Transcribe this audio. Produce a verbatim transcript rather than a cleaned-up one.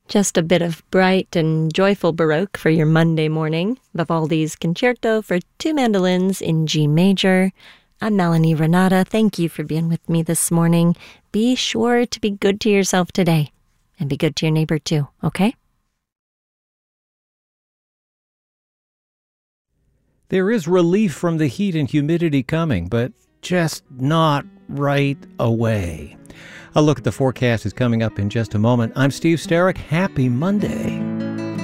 Just a bit of bright and joyful Baroque for your Monday morning. Vivaldi's Concerto for Two Mandolins in G major. I'm Melanie Renata. Thank you for being with me this morning. Be sure to be good to yourself today and be good to your neighbor too, okay? There is relief from the heat and humidity coming, but just not right away. A look at the forecast is coming up in just a moment. I'm Steve Sterrick. Happy Monday.